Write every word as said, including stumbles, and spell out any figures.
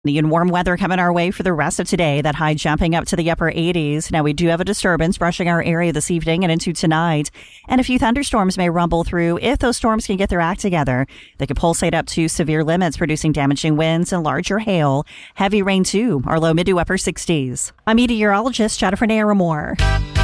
And warm weather coming our way for the rest of today. That high jumping up to the upper eighties. Now, we do have a disturbance brushing our area this evening and into tonight. And a few thunderstorms may rumble through. If those storms can get their act together, they could pulsate up to severe limits, producing damaging winds and larger hail. Heavy rain, too. Our low mid to upper sixties. I'm meteorologist Jennifer Naramore.